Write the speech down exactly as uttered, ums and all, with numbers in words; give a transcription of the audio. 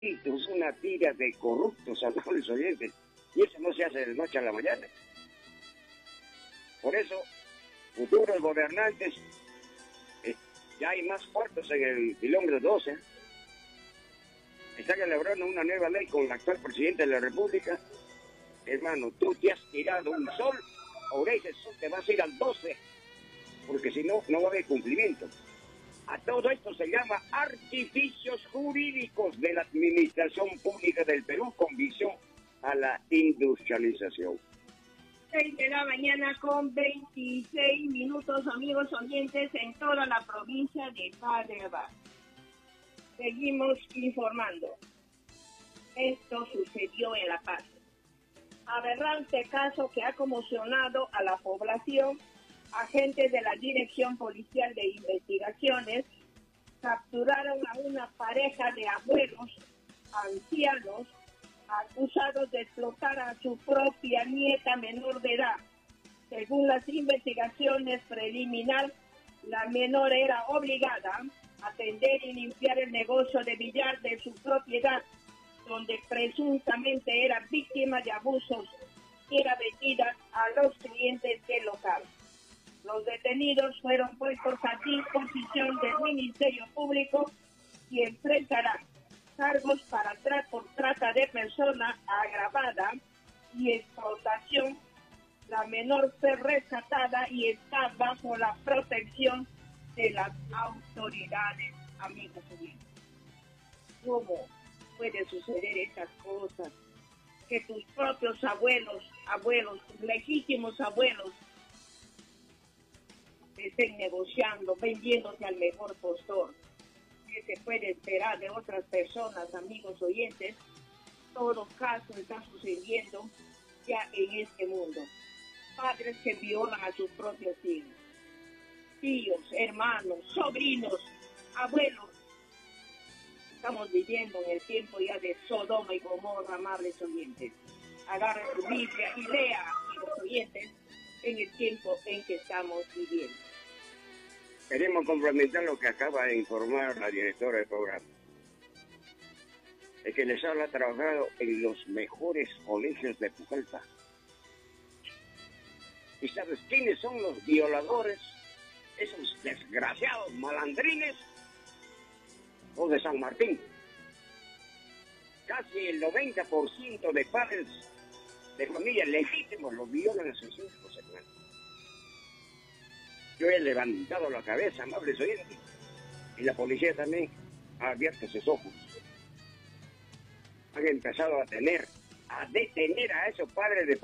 Es una tira de corruptos, amables oyentes, y eso no se hace de noche a la mañana. Por eso, futuros gobernantes, eh, ya hay más puertos en el kilómetro doce. Están elaborando una nueva ley con el actual presidente de la República. Hermano, tú te has tirado un sol, ahora ese sol te vas a ir al doce, porque si no, no va a haber cumplimiento. A todo esto se llama artificios jurídicos de la administración pública del Perú con visión a la industrialización. seis de la mañana con veintiséis minutos, amigos oyentes, en toda la provincia de Padre Abad. Seguimos informando. Esto sucedió en La Paz. Aberrante caso que ha conmocionado a la población. Agentes de la Dirección Policial de Investigaciones capturaron a una pareja de abuelos ancianos acusados de explotar a su propia nieta menor de edad. Según las investigaciones preliminares, la menor era obligada a atender y limpiar el negocio de billar de su propiedad, donde presuntamente era víctima de abusos y era vendida a los clientes del local. Los detenidos fueron puestos a disposición del Ministerio Público y enfrentarán cargos para tra por trata de persona agravada y explotación. La menor fue rescatada y está bajo la protección de las autoridades, amigos míos. ¿Cómo puede suceder estas cosas? Que tus propios abuelos, abuelos, tus legítimos abuelos, estén negociando, vendiéndose al mejor postor. ¿Qué se puede esperar de otras personas, amigos oyentes? Todo caso está sucediendo ya en este mundo. Padres que violan a sus propios hijos, tíos, hermanos, sobrinos, abuelos. Estamos viviendo en el tiempo ya de Sodoma y Gomorra, amables oyentes. Agarren su Biblia y lea, amigos oyentes, en el tiempo en que estamos viviendo. Queremos complementar lo que acaba de informar la directora del programa. Es que les ha trabajado en los mejores colegios de Pucallpa. ¿Y sabes quiénes son los violadores? Esos desgraciados malandrines. Los de San Martín. Casi el noventa por ciento de padres de familias legítimos los violan a sus hijos, hermano. Yo he levantado la cabeza, amables oyentes, y la policía también ha abierto sus ojos. Han empezado a tener, a detener a esos padres de